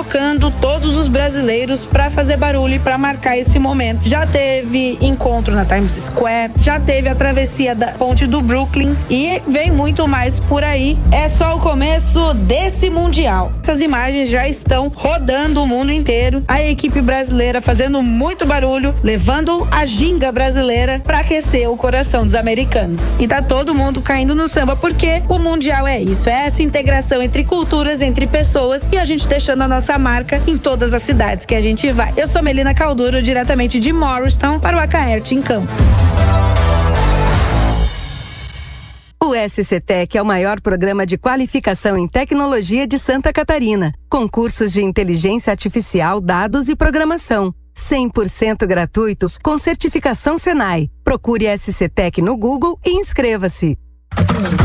convocando todos os brasileiros para fazer barulho e para marcar esse momento. Já teve encontro na Times Square, já teve a travessia da ponte do Brooklyn e vem muito mais por aí. É só o começo desse Mundial. Essas imagens já estão rodando o mundo inteiro. A equipe brasileira fazendo muito barulho, levando a ginga brasileira para aquecer o coração dos americanos. E tá todo mundo caindo no samba porque o Mundial é isso, é essa integração entre culturas, entre pessoas e a gente deixando a nossa marca em todas as cidades que a gente vai. Eu sou Melina Calduro, diretamente de Morristown para o Acaerte em Campo. O SCTech é o maior programa de qualificação em tecnologia de Santa Catarina, com cursos de inteligência artificial, dados e programação. 100% gratuitos com certificação Senai. Procure SCTech no Google e inscreva-se.